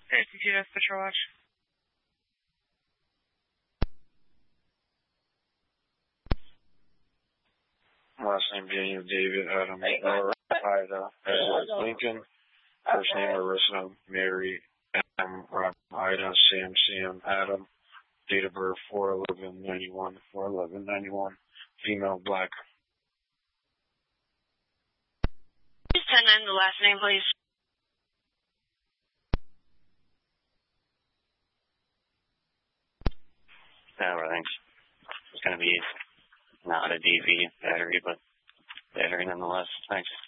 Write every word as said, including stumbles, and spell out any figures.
fifty-two West Patrol Watch. Last name Daniel David Adam or Ida Edward Lincoln. First name Marissa Mary M. Rob Ida Sam Sam Adam. Date of birth four eleven ninety-one. four eleven ninety-one. Female, black. ten nine, the last name, please. Yeah, everything's it's going to be not a D V battery, but battery nonetheless. Thanks.